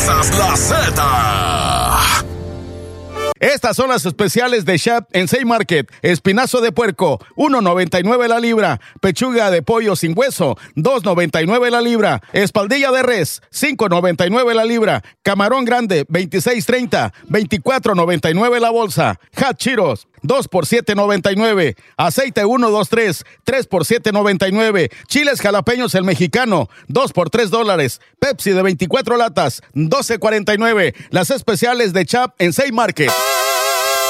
Ensalzas La Z. Estas son las especiales de Chap en Save Market. Espinazo de puerco, $1.99 la libra. Pechuga de pollo sin hueso, $2.99 la libra. Espaldilla de res, $5.99 la libra. Camarón grande, $26.30, $24.99 la bolsa. Hot Cheetos, 2 por $7.99. Aceite 123, 3 por $7.99. Chiles jalapeños el mexicano, 2 por $3. Pepsi de 24 latas, $12.49. Las especiales de Chap en Save Market.